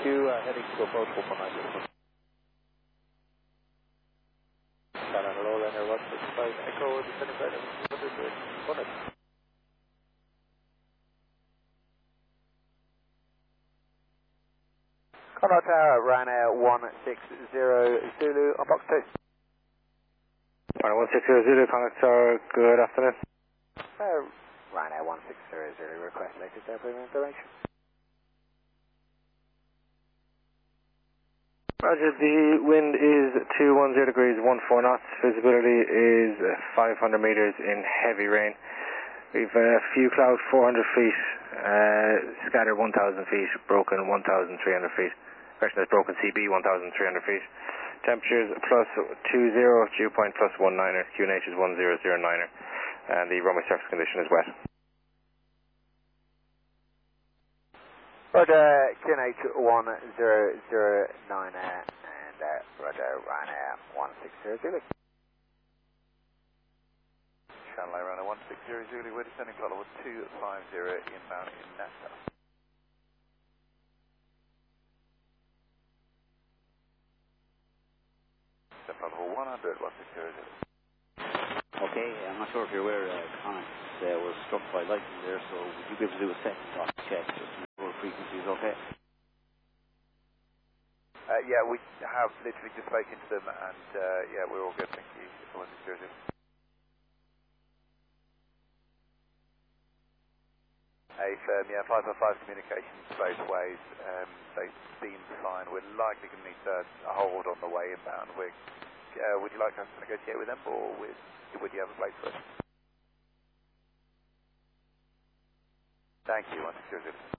heading to approach 119. Skyline hello, liner 165, Echo, descending right at 100. Conrad Tower, Ryanair 160 Zulu on box 2. Ryanair 160 Zulu, Conrad Tower, good afternoon. Ryanair 160 Zulu, request latest airplane information. Roger, the wind is 210 degrees, 14 knots, visibility is 500 meters in heavy rain. We've a few clouds, 400 feet, scattered 1,000 feet, broken 1,300 feet. Question is broken CB 1,300 feet. Temperatures plus 20, dew point plus 19er, QNH is 1009er, and the runway surface condition is wet. Roger, QNH 1009er, and Roger, Ryanair 160 Zulu. Channel Ryanair 160 Zulu, we're descending flight level 250 inbound in NASA. Flight level 100, 160 Zulu. Okay, I'm not sure if you're aware, Connor was struck by lightning there, so would you be able to do a second dot check just to make sure frequency is okay? Yeah, we have literally just spoken to them, and yeah, we're all good, thank you. 160 Zulu. Yeah, 555 communications both ways. They seem fine. We're likely going to need to hold on the way inbound. Would you like us to negotiate with them, or would you have a place for us? Thank you, 160.